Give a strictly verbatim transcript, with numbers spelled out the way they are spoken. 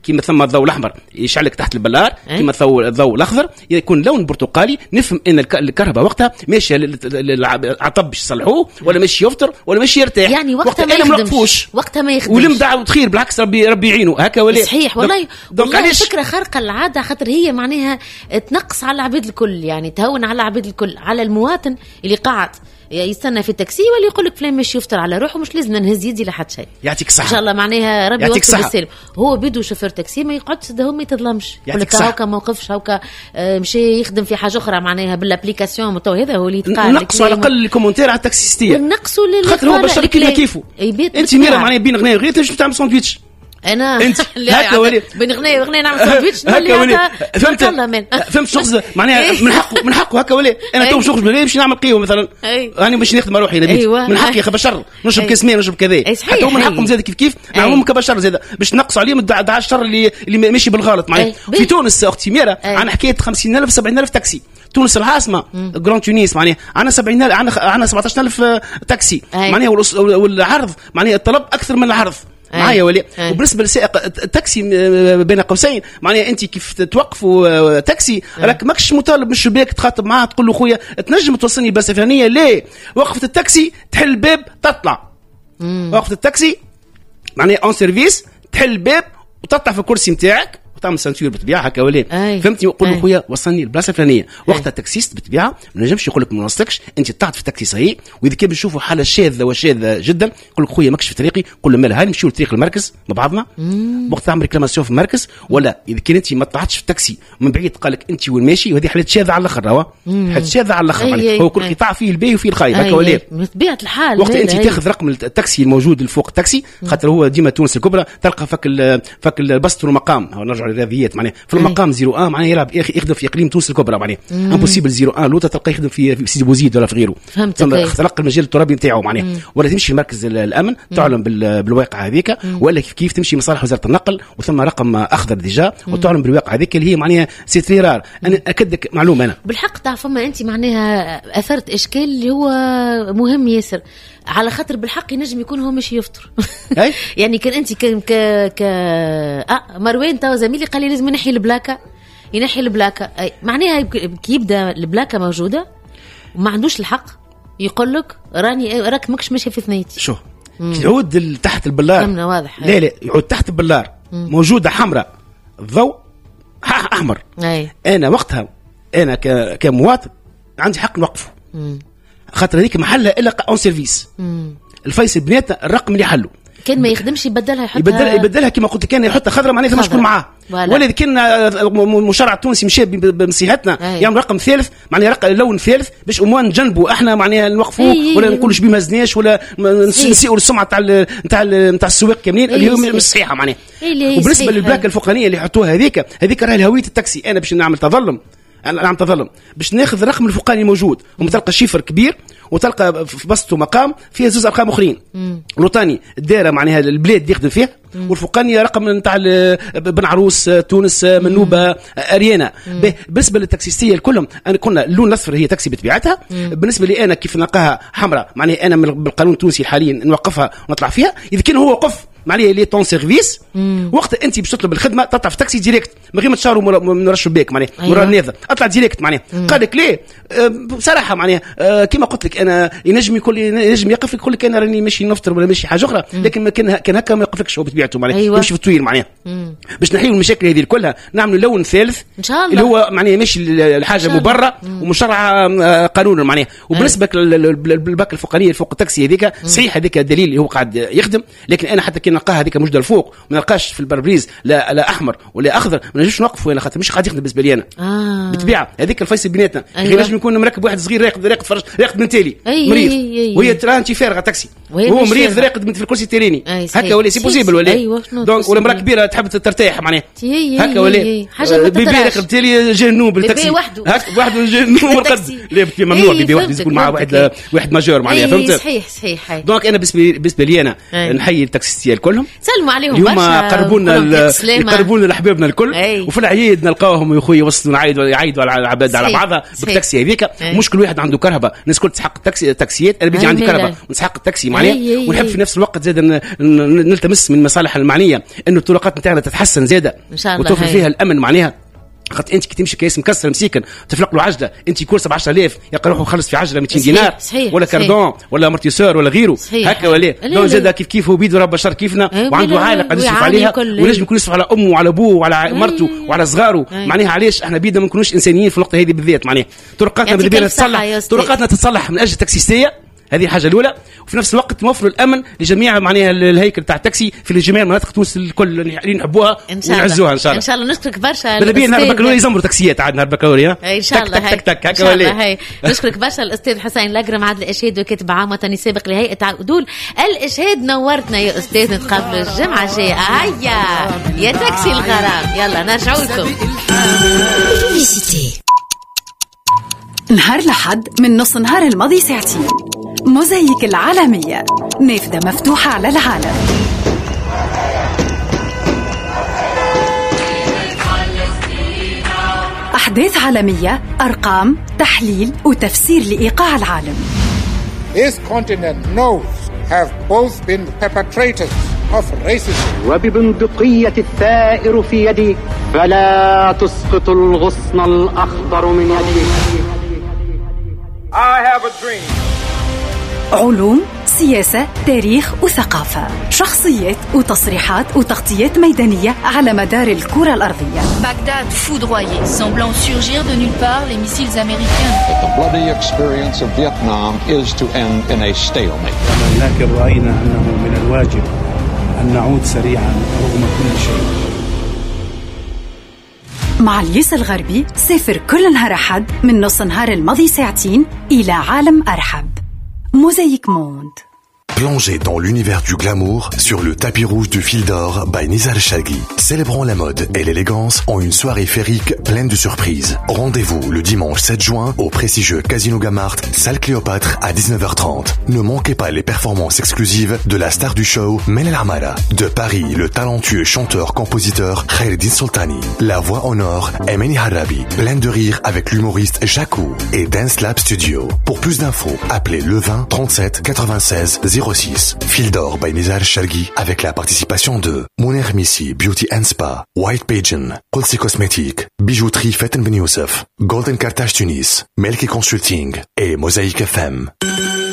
كيما ثم الضوء الاحمر يشعلك تحت البلار كيما الضوء الاخضر يكون لون برتقالي نفهم ان الكهرباء وقتها ماشي عطب باش يصلحوه ولا ماشي يفطر ولا ماشي يرتاح يعني وقتها ما يخدمش وقتها ما يخدمش ولمدع وتخير بالعكس ربي ربي يعينه هكا ولا صحيح والله والله فكره خارقه للعاده خاطر هي معناها تنقص على العباد الكل يعني تهون على العباد الكل على المواطن اللي قاعد يستنى في التاكسي ولا يقول لك فلان ماشي يفطر على روحه مش لازم نهز يدي لحد شيء يعطيك الصحه ان شاء الله معناها ربي يوفقه بالسلم هو بدو شوفير تاكسي ما يقعدش ده ما يتظلمش يقول لك هاكا موقفش هاكا مشي يخدم في حاجه اخرى معناها بالابليكاسيون تو هذا هو اللي يتقال نقصوا على الاقل الكومنتير على التاكسيستيه نقصوا خاطر هو بشر كيما كيفه انت ميرا معناها بين غنايه غير تنجم تعمل ساندويتش انا انت هكا ولي بين غنيه وغنيه نعمل ساندويتش هكا ولي فهمت فهمت شخص معناها من حقه من حقه هكا ولي انا تو شخص باش نعمل قهوه مثلا انا باش نخدم روحي نبيت من حقي يا اخي بشر نشرب كاس ماء نشرب كذا حتى من حقهم زاد كيف كيف نعملهم كبشر زاد باش نقصوا عليهم دعاء الشر اللي اللي ماشي بالغلط معناها في تونس اختي ميرا عندنا حكايه خمسين ألف سبعين ألف تاكسي تونس العاصمه جراند تونس معناها عندنا سبعين ألف عندنا عندنا سبعة عشر ألف تاكسي معناها والعرض معناها الطلب اكثر من العرض معايا ولي وبالنسبه للسائق التاكسي بين قوسين معناها انت كيف توقفوا تاكسي راك ماكش مطالب من الشباك تخاطب معاه تقول له خويا تنجم توصلني بلاصه فلانيه ليه وقفت التاكسي تحل الباب تطلع وقفت التاكسي معناها اون سيرفيس تحل الباب وتطلع في الكرسي نتاعك تعمل سانتور بالطبيعه هكا ولي فهمتني يقول له خويا وصلني البلاصه الفلانيه وقتها التاكسيست بالطبيعه ما نجمش يقول لك ما نوصلكش انت طلعت في التاكسي صحيح واذا كان بنشوفوا حاله شاذه وشاذه جدا يقول لك خويا ماكش في طريقي قول له مالها نمشيو لطريق المركز مع بعضنا وقت تعمل ريكلاماسيون في المركز ولا اذا كان انت ما طلعتش في التاكسي من بعيد قال لك انت وين ماشي وهذه حاله شاذه على الاخر هو حاله شاذه على الاخر هو كل قطاع فيه الباهي وفيه الخايب هكا ولا بطبيعه الحال وقت انت تاخذ رقم التاكسي الموجود الفوق التاكسي خاطر هو ديما تونس الكبرى تلقى فك فك البسط والمقام نرجع للرياضيات معناها في المقام صفر واحد معناها يلعب يخدم في اقليم تونس الكبرى معناها امبوسيبل صفر واحد لوطا تلقى يخدم في في سيدي بوزيد ولا في غيره تلقى المجال الترابي نتاعو معناها ولا تمشي لمركز الامن تعلم بالواقع هذيك ولا كيف كيف تمشي مصالح وزاره النقل وثم رقم اخضر ديجا وتعلم بالواقع هذيك اللي هي معناها سي تري رار انا اكدك معلومه انا بالحق تعرف ما انت معناها اثرت اشكال اللي هو مهم ياسر على خاطر بالحق ينجم يكون هو مش يفطر يعني كان انت ك ك ك اه مروان تو زميلي قال لي لازم نحي البلاكه ينحي البلاكه معناها كي يبدا البلاكه موجوده وما عندوش الحق يقول لك راني راك ماكش ماشي في ثنيتي شو يعود تحت البلار واضح لا لا يعود تحت البلار موجوده حمراء الضوء احمر أي. انا وقتها انا كمواطن عندي حق نوقفه خاطر هذيك محلها الا اون سيرفيس الفيصل بناتنا الرقم اللي حلو كان ما يخدمش يبدلها يحطها يبدلها يبدلها كما قلت كان يحطها خضراء معناتها مش تكون معاه ولا كان المشرع التونسي مشى بنصيحتنا يعمل رقم ثالث معناها رقم لون ثالث باش اموا نجنبوا احنا معناها نوقفوه ولا نقولوش بما زناش ولا نسيئوا السمعه تاع نتاع نتاع السواق كاملين اللي هي مش صحيحه معناها وبالنسبه للبلاك الفوقانيه اللي حطوها هذيك هذيك راهي هويه التاكسي انا باش نعمل تظلم انا نعم تظلم باش ناخذ الرقم الفوقاني موجود وتلقى شيفر كبير وتلقى في بسطه مقام فيها زوز ارقام اخرين لوطاني الدائره معناها البلاد اللي يخدم فيها والفوقاني رقم نتاع بن عروس تونس منوبه اريانا بالنسبه للتاكسيستيه الكلهم انا كنا اللون الاصفر هي تاكسي بطبيعتها بالنسبه لي انا كيف نلقاها حمراء معناها انا بالقانون التونسي حاليا نوقفها ونطلع فيها اذا كان هو وقف معناها لي طون سيرفيس وقت انت باش تطلب الخدمه تطلع في تاكسي ديريكت من غير ما تشاروا من ورا الشباك معناها من ورا النافذه اطلع ديريكت معناها قال لك ليه بصراحه معناها كما قلت لك انا ينجم يقول ينجم يقف لك يقول لك انا راني ماشي نفطر ولا ماشي حاجه اخرى لكن كان كان هكا ما يقفلكش هو بطبيعته معناها أيوة. يمشي في الطويل معناها باش نحيوا المشاكل هذه كلها نعملوا لون ثالث ان شاء الله اللي هو معناها ماشي الحاجه مبرره ومشرعه قانونا معناها وبالنسبه للباك الفوقانيه فوق التاكسي هذيك صحيح هذيك الدليل اللي هو قاعد يخدم لكن انا حتى كي نلقاها هذيك موجوده الفوق ما نلقاش في البربريز لا لا احمر ولا اخضر ما نجمش نوقف ولا خاطر مش قاعد يخدم بالنسبه لي انا آه. بالطبيعه هذيك الفيصل بيناتنا أيوة. نجم يكون مركب واحد صغير راقد راقد فرش راقد من تالي أيوة. مريض أيوة. وهي ترى انت فارغه تاكسي هو مريض راقد في الكرسي التاليني أيوة. هكا ولا سي بوسيبل ولا أيوة. دونك ولا مرا كبيره تحب ترتاح معناها هكا ولا حاجه بيبي راقد تالي جنوب بالتاكسي هكا وحده جنوب مرقد لا ممنوع بيبي واحد يكون مع واحد واحد ماجور معناها فهمت صحيح صحيح دونك انا بالنسبه لي انا نحيي التاكسيستيه كلهم سلموا عليهم اليوم قربونا يقربونا لحبابنا الكل أي. وفي العيد نلقاوهم يا خويا وصلوا نعيدوا يعيدوا على العباد على بعضها بالتاكسي هذيك مش كل واحد عنده كرهبه الناس كل تسحق التاكسي التاكسيات انا بيجي عندي كرهبه ونسحق التاكسي معناها ونحب في نفس الوقت زاد نلتمس من المصالح المعنيه انه الطرقات نتاعنا تتحسن زاده وتوفر فيها الامن معناها خاطر انت كي تمشي كيس مكسر مسيكن تفلق له عجله انت يكون سبعة آلاف يلقى روحه يخلص في عجله مئتين دينار صحيح ولا كاردون ولا امورتيسور ولا غيره هكا ولا دون زاد كيف كيف هو بيد رب بشر كيفنا وعنده عائله قاعد يصرف عليها ونجم يكون يصرف على امه وعلى ابوه وعلى مرته وعلى صغاره معناها علاش احنا بيدنا ما نكونوش انسانيين في الوقت هذه بالذات معناها طرقاتنا بدنا تصلح طرقاتنا تتصلح من اجل التاكسيستيه هذه الحاجه الاولى وفي نفس الوقت نوفروا الامن لجميع معناها الهيكل تاع التاكسي في جميع مناطق تونس الكل اللي نحبوها ونعزوها ان شاء الله ان شاء الله نشكرك برشا بالبيع نهار بكالوريا يزمروا تاكسيات عاد نهار بكالوريا ان شاء الله تك تك تك هكا ولا نشكرك برشا الاستاذ حسين لاقرم عاد الاشهاد وكاتب عام وطني سابق لهيئه عدول الاشهاد نورتنا يا استاذ نتقابلوا الجمعه الجايه هيا يا تاكسي الغرام يلا نرجعوا لكم نهار لحد من نص نهار الماضي ساعتين موزايك العالمية نافذة مفتوحة على العالم أحداث عالمية أرقام تحليل وتفسير لإيقاع العالم. This continent knows have both been perpetrators of racism. وببندقية الثائر في يدي فلا تسقط الغصن الأخضر من يدي. I have a dream. علوم، سياسة، تاريخ وثقافة، شخصيات وتصريحات وتغطيات ميدانية على مدار الكرة الأرضية. Bagdad foudroyé, semblant surgir de nulle part les missiles américains. The bloody experience of Vietnam is to end in a stalemate. لكن رأينا أنه من الواجب أن نعود سريعا رغم كل شيء. مع اليس الغربي سافر كل نهار أحد من نص نهار الماضي ساعتين إلى عالم أرحب. Mosaïque Monde. Plongez dans l'univers du glamour sur le tapis rouge du Fil d'Or by Nizar Chalgui. Célébrons la mode et l'élégance en une soirée féerique pleine de surprises. Rendez-vous le dimanche sept juin au prestigieux Casino Gamart, salle Cléopâtre à dix-neuf heures trente. Ne manquez pas les performances exclusives de la star du show Men El Amara. De Paris, le talentueux chanteur-compositeur Khaireddin Soltani. La voix en or Emeni Harabi, pleine de rire avec l'humoriste Jacou et Dance Lab Studio. Pour plus d'infos, appelez le vingt trente-sept quatre-vingt-seize zéro six. Fil d'Or by Nizar Chalgui avec la participation de Mouner Missi Beauty and Spa, White Pigeon, Qulsi Cosmétique, Bijouterie Fetten Ben Youssef, Golden Cartage Tunis, Melki Consulting et Mosaïque F M.